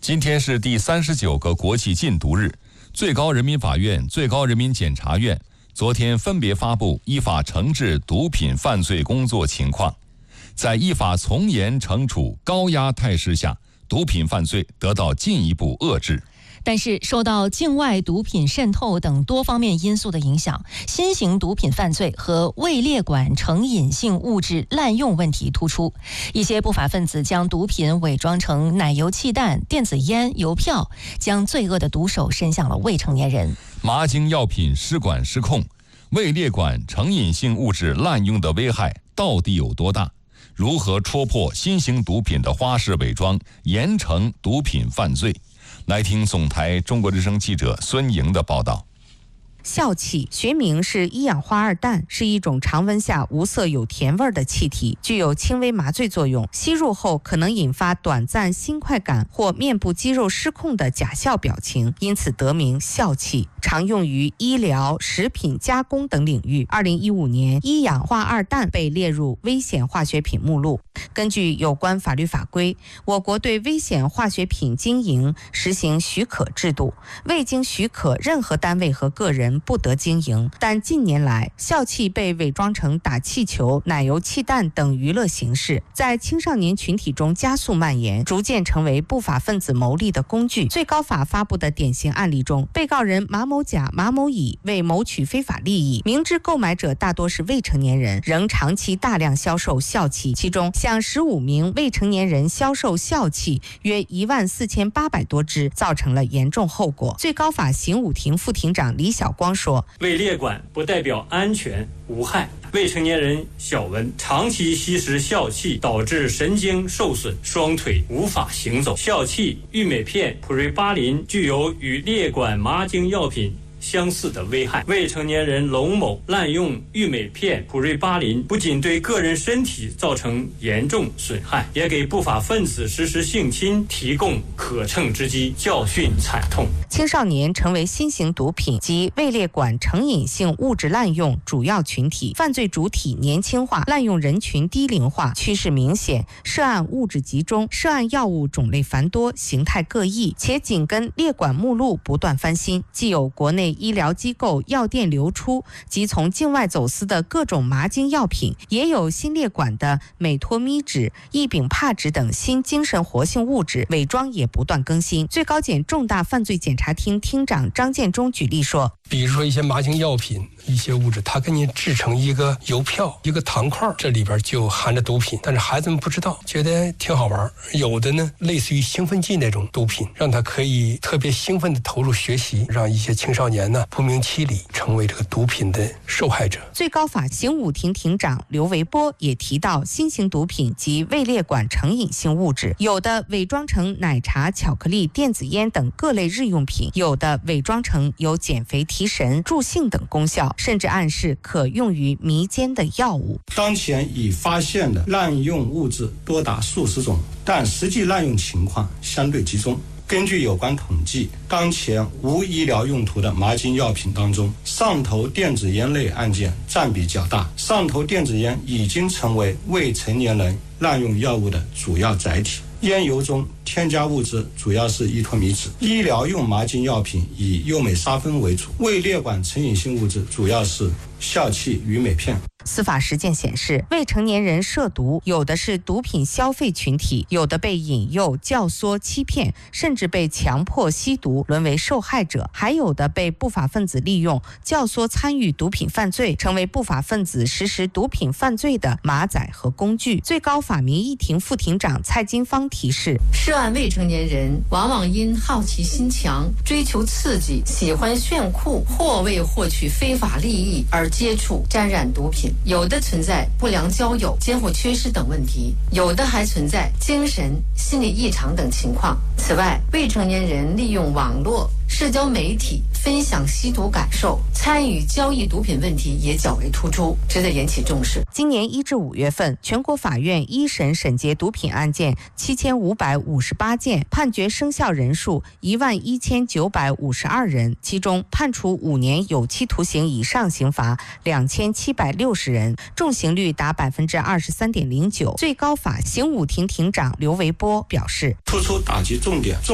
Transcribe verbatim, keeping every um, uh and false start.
今天是第三十九个国际禁毒日，最高人民法院、最高人民检察院昨天分别发布依法惩治毒品犯罪工作情况。在依法从严惩处高压态势下，毒品犯罪得到进一步遏制。 但是受到境外毒品渗透等多方面因素的影响，新型毒品犯罪和未列管成瘾性物质滥用问题突出。一些不法分子将毒品伪装成奶油气弹、电子烟、邮票，将罪恶的毒手伸向了未成年人。 麻精药品失管失控，未列管成瘾性物质滥用的危害到底有多大？如何戳破新型毒品的花式伪装，严惩毒品犯罪？来听总台中国之声记者孙莹的报道。 笑气学名是一氧化二氮，是一种常温下无色有甜味的气体，具有轻微麻醉作用，吸入后可能引发短暂心快感或面部肌肉失控的假笑表情，因此得名笑气，常用于医疗、食品加工等领域。二零一五年，一氧化二氮被列入危险化学品目录。根据有关法律法规，我国对危险化学品经营实行许可制度，未经许可，任何单位和个人不得经营。但近年来，笑气被伪装成打气球、奶油气弹等娱乐形式，在青少年群体中加速蔓延，逐渐成为不法分子牟利的工具。最高法发布的典型案例中，被告人马某甲、马某乙为谋取非法利益，明知购买者大多是未成年人，仍长期大量销售笑气，其中向十五名未成年人销售笑气约一万四千八百多支，造成了严重后果。最高法刑五庭副庭长李晓光说， 未列管不代表安全无害，未成年人小文长期吸食笑气，导致神经受损，双腿无法行走。笑气、郁美片、普瑞巴林具有与列管麻精药品相似的危害。未成年人龙某滥用郁美片、普瑞巴林，不仅对个人身体造成严重损害，也给不法分子实施性侵提供可乘之机，教训惨痛。 青少年成为新型毒品及未列管成瘾性物质滥用主要群体，犯罪主体年轻化，滥用人群低龄化，趋势明显，涉案物质集中，涉案药物种类繁多，形态各异，且紧跟列管目录不断翻新，既有国内医疗机构药店流出及从境外走私的各种麻精药品，也有新列管的美托咪酯、异丙帕酯等新精神活性物质，伪装也不断更新。最高检重大犯罪检察厅厅长张建忠举例说， 比如说一些麻精药品，一些物质它给你制成一个邮票、一个糖块，这里边就含着毒品，但是孩子们不知道，觉得挺好玩。有的呢类似于兴奋剂那种毒品，让他可以特别兴奋地投入学习，让一些青少年呢不明其里成为这个毒品的受害者。 最高法刑五庭庭长刘维波也提到，新型毒品及未列管成瘾性物质，有的伪装成奶茶、巧克力、电子烟等各类日用品，有的伪装成有减肥、提神、助兴等功效，甚至暗示可用于迷奸的药物。 当前已发现的滥用物质多达数十种，但实际滥用情况相对集中。根据有关统计，当前无医疗用途的麻精药品当中，上头电子烟类案件占比较大。上头电子烟已经成为未成年人滥用药物的主要载体。烟油中添加物质主要是依托咪酯，医疗用麻精药品以右美沙芬为主，未列管成瘾性物质主要是笑气、郁美片。 司法实践显示，未成年人涉毒，有的是毒品消费群体，有的被引诱、教唆、欺骗，甚至被强迫吸毒，沦为受害者；还有的被不法分子利用、教唆参与毒品犯罪，成为不法分子实施毒品犯罪的马仔和工具。最高法民一庭副庭长蔡金芳提示， 涉案未成年人往往因好奇心强、追求刺激、喜欢炫酷，或为获取非法利益而接触沾染毒品，有的存在不良交友、监护缺失等问题，有的还存在精神、心理异常等情况。此外，未成年人利用网络、社交媒体分享吸毒感受，参与交易毒品问题也较为突出，值得引起重视。 今年一至五月份，全国法院一审审结毒品案件七千五百五十八件，判决生效人数一万一千九百五十二人，其中判处五年有期徒刑以上刑罚两千七百六十人，重刑率达百分之二十三点零九。最高法刑五庭庭长刘维波表示， 突出打击重点。